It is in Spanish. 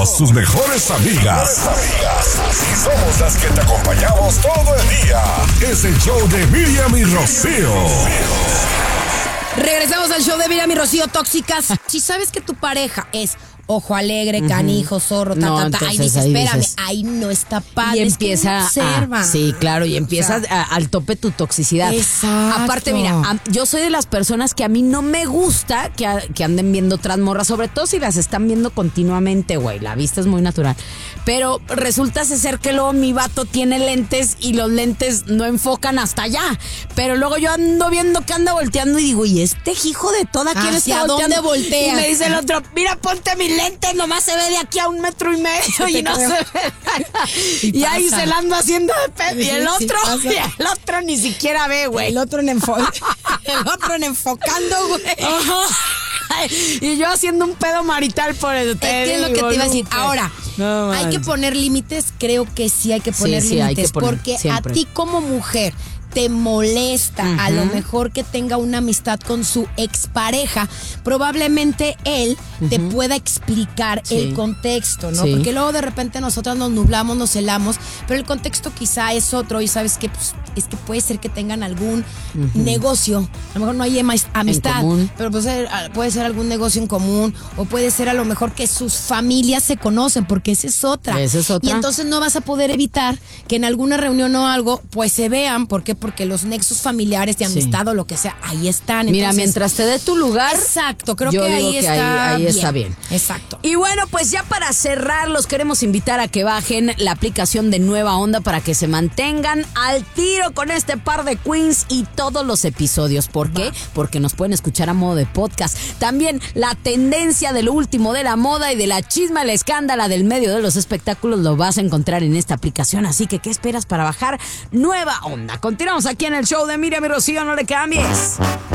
Sus mejores amigas. Y somos las que te acompañamos todo el día. Es el show de Miriam y Rocío. Regresamos al show de Miriam y Rocío Tóxicas. Si sabes que tu pareja es ojo alegre, canijo, zorro, ahí dices, espérame, ahí no está padre. Y empieza sí, claro, y empieza al tope tu toxicidad. Exacto. Aparte, mira, yo soy de las personas que a mí no me gusta que anden viendo otras morras, sobre todo si las están viendo continuamente, güey. La vista es muy natural. Pero resulta ser que luego mi vato tiene lentes y los lentes no enfocan hasta allá. Pero luego yo ando viendo que anda volteando y digo, ¿y este hijo de toda quién está volteando? ¿Hacia dónde voltea? Y me dice el otro, mira, ponte mis lentes, nomás se ve de aquí a 1,5 metros y no se ve. Y ahí se la ando haciendo de pedo. Y el otro ni siquiera ve, güey. El otro en enfocando, güey. Y yo haciendo un pedo marital por el ¿Qué es lo que te iba a decir? Ahora, hay que poner límites. Creo que sí hay que poner límites. Hay que poner, porque siempre. A ti como mujer te molesta a lo mejor que tenga una amistad con su expareja, probablemente él te pueda explicar el contexto, ¿no? Porque luego de repente nosotras nos nublamos, nos celamos, pero el contexto quizá es otro y sabes que pues, es que puede ser que tengan algún negocio, a lo mejor no hay amistad, pero puede ser algún negocio en común, o puede ser a lo mejor que sus familias se conocen, porque esa es otra. Y entonces no vas a poder evitar que en alguna reunión o algo, pues se vean. ¿Por qué? Porque los nexos familiares de amistad o lo que sea, ahí están. Entonces, mira, mientras te dé tu lugar. Exacto, creo que ahí está bien. Exacto. Y bueno, pues ya para cerrar, los queremos invitar a que bajen la aplicación de Nueva Onda para que se mantengan al tiro con este par de queens y todos los episodios. ¿Por qué? Porque nos pueden escuchar a modo de podcast. También la tendencia de lo último de la moda y de la chisma, la escándala del medio de los espectáculos lo vas a encontrar en esta aplicación. Así que, ¿qué esperas para bajar Nueva Onda? Continuamos aquí en el show de Miriam y Rocío, no le cambies.